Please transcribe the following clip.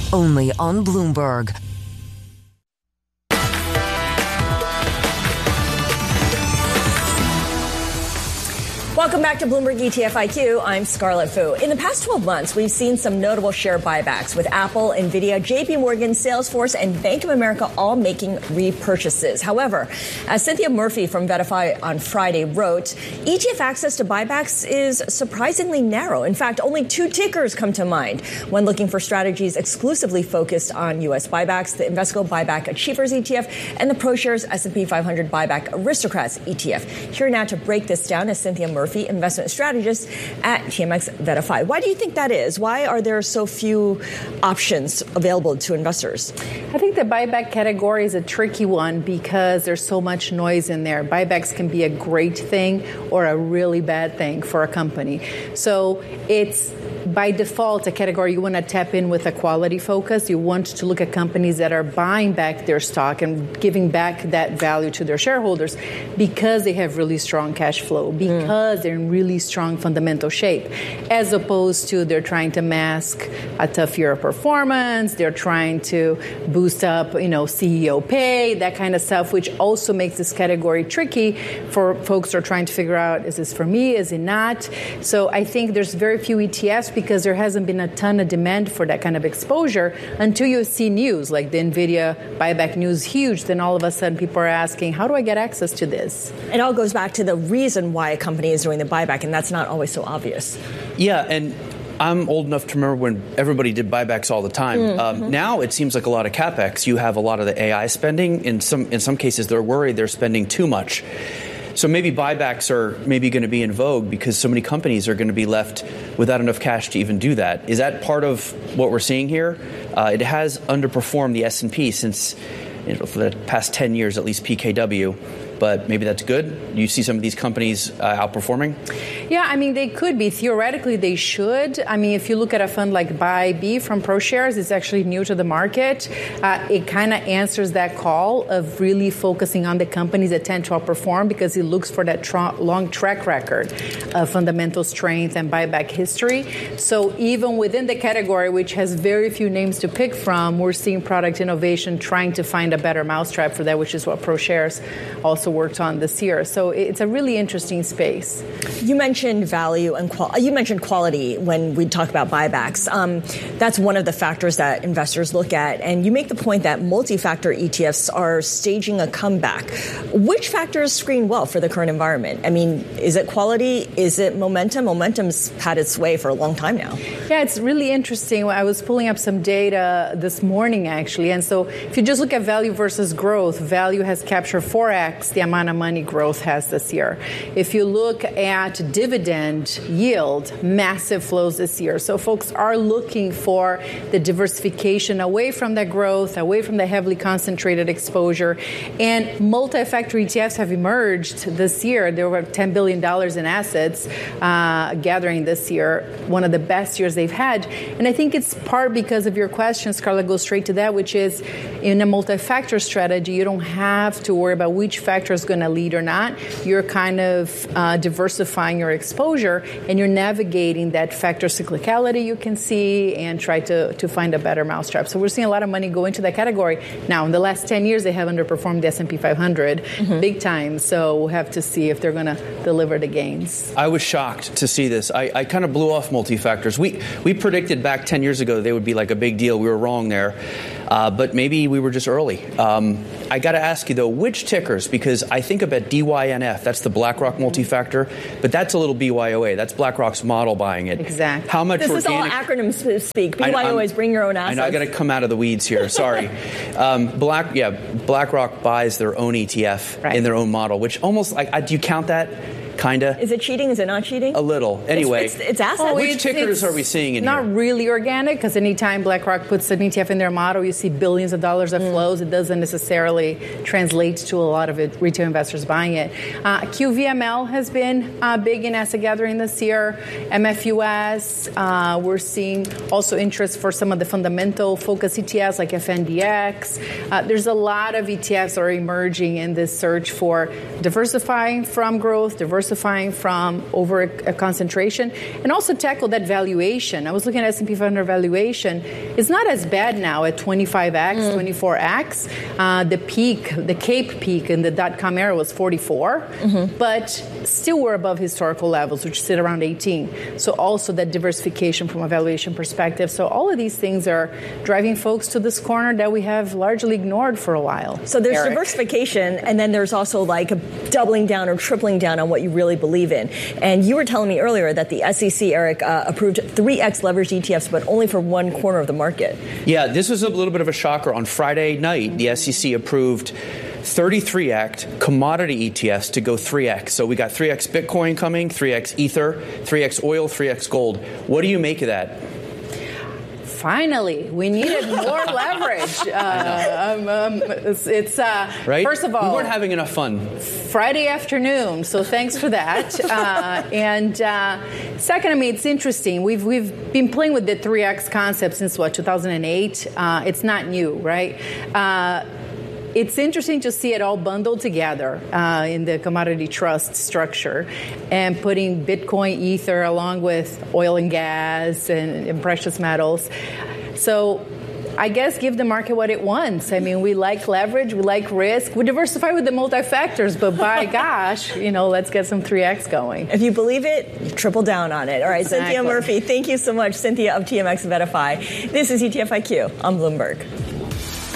only on Bloomberg. Welcome back to Bloomberg ETF IQ. I'm Scarlett Fu. In the past 12 months, we've seen some notable share buybacks with Apple, Nvidia, JP Morgan, Salesforce, and Bank of America all making repurchases. However, as Cynthia Murphy from VettaFi on Friday wrote, ETF access to buybacks is surprisingly narrow. In fact, only 2 tickers come to mind when looking for strategies exclusively focused on U.S. buybacks: the Invesco Buyback Achievers ETF and the ProShares S&P 500 Buyback Aristocrats ETF. Here now to break this down is Cynthia Murphy, investment strategist at TMX VettaFi. Why do you think that is? Why are there so few options available to investors? I think the buyback category is a tricky one because there's so much noise in there. Buybacks can be a great thing or a really bad thing for a company. So it's by default a category you want to tap in with a quality focus. You want to look at companies that are buying back their stock and giving back that value to their shareholders because they have really strong cash flow, because they're in really strong fundamental shape, as opposed to they're trying to mask a tough year of performance, they're trying to boost up, CEO pay, that kind of stuff, which also makes this category tricky for folks who are trying to figure out, is this for me, is it not? So I think there's very few ETFs because there hasn't been a ton of demand for that kind of exposure until you see news like the Nvidia buyback news huge. Then all of a sudden people are asking, how do I get access to this? It all goes back to the reason why a company is doing the buyback, and that's not always so obvious. Yeah, and I'm old enough to remember when everybody did buybacks all the time. Now it seems like a lot of CapEx. You have a lot of the AI spending. In some cases, they're worried they're spending too much. So maybe buybacks are maybe going to be in vogue because so many companies are going to be left without enough cash to even do that. Is that part of what we're seeing here? It has underperformed the S&P since for the past 10 years, at least PKW. But maybe that's good. You see some of these companies outperforming? Yeah, I mean, they could be. Theoretically, they should. I mean, if you look at a fund like BuyB from ProShares, it's actually new to the market. It kind of answers that call of really focusing on the companies that tend to outperform because it looks for that long track record of fundamental strength and buyback history. So even within the category, which has very few names to pick from, we're seeing product innovation trying to find a better mousetrap for that, which is what ProShares also worked on this year. So it's a really interesting space. You mentioned value and you mentioned quality when we talk about buybacks. That's one of the factors that investors look at. And you make the point that multi-factor ETFs are staging a comeback. Which factors screen well for the current environment? I mean, is it quality? Is it momentum? Momentum's had its way for a long time now. Yeah, it's really interesting. I was pulling up some data this morning, actually. And so if you just look at value versus growth, value has captured 4x the amount of money growth has this year. If you look at dividend yield, massive flows this year. So folks are looking for the diversification away from the growth, away from the heavily concentrated exposure. And multi-factor ETFs have emerged this year. There were $10 billion in assets gathering this year, one of the best years they've had. And I think it's part because of your question, Scarlett, goes straight to that, which is in a multi-factor strategy, you don't have to worry about which factor is going to lead or not. You're kind of diversifying your exposure and you're navigating that factor cyclicality you can see and try to find a better mousetrap. So we're seeing a lot of money go into that category. Now, in the last 10 years, they have underperformed the S&P 500 big time. So we'll have to see if they're going to deliver the gains. I was shocked to see this. I kind of blew off multi-factors. We predicted back 10 years ago they would be like a big deal. We were wrong there. But maybe we were just early. I got to ask you, though, which tickers? Because I think about DYNF. That's the BlackRock multi-factor. But that's a little BYOA. That's BlackRock's model buying it. Exactly. How much this organic... is all acronyms speak. BYOA is bring your own assets. I know I got to come out of the weeds here. Sorry. BlackRock buys their own ETF in their own model, which almost like, do you count that? Kinda. Is it cheating? Is it not cheating? A little. Anyway. It's assets. Which tickers are we seeing in not here? Not really organic, because anytime BlackRock puts an ETF in their model, you see billions of dollars of flows. It doesn't necessarily translate to a lot of retail investors buying it. QVML has been big in asset gathering this year. MFUS. We're seeing also interest for some of the fundamental focus ETFs like FNDX. There's a lot of ETFs that are emerging in this search for diversifying from growth, diversifying diversifying from over a concentration, and also tackle that valuation. I was looking at S&P 500 valuation. It's not as bad now at 25x, 24x. The Cape peak in the dot-com era was 44, but still we're above historical levels, which sit around 18. So also that diversification from a valuation perspective. So all of these things are driving folks to this corner that we have largely ignored for a while. So there's Eric. Diversification, and then there's also like a doubling down or tripling down on what you really believe in. And you were telling me earlier that the SEC, Eric, approved 3x leveraged ETFs, but only for one corner of the market. Yeah, this was a little bit of a shocker. On Friday night, the SEC approved 33x commodity ETFs to go 3x. So we got 3x Bitcoin coming, 3x Ether, 3x oil, 3x gold. What do you make of that? Finally, we needed more leverage. Right? First of all, we weren't having enough fun. Friday afternoon, so thanks for that. And second, I mean, it's interesting. We've been playing with the 3x concept since 2008. It's not new, right? It's interesting to see it all bundled together in the commodity trust structure and putting Bitcoin, Ether, along with oil and gas and precious metals. So I guess give the market what it wants. I mean, we like leverage, we like risk, we diversify with the multi-factors, but by gosh, let's get some 3X going. If you believe it, triple down on it. All right, Exactly. Cynthia Murphy, thank you so much. Cynthia of TMX VettaFi. This is ETF IQ on Bloomberg.